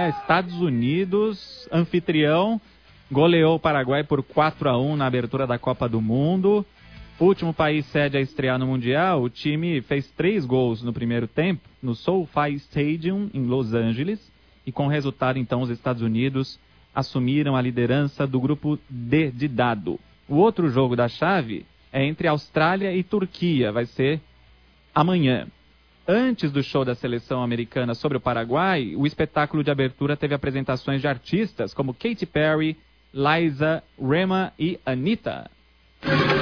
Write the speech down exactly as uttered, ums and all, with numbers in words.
né? Estados Unidos, anfitrião, goleou o Paraguai por quatro a um na abertura da Copa do Mundo. Último país sede a estrear no Mundial, o time fez três gols no primeiro tempo, no SoFi Stadium, em Los Angeles, e com o resultado, então, os Estados Unidos assumiram a liderança do grupo D de dado. O outro jogo da chave é entre Austrália e Turquia, vai ser amanhã. Antes do show da seleção americana sobre o Paraguai, o espetáculo de abertura teve apresentações de artistas como Katy Perry, Liza, Rema e Anitta.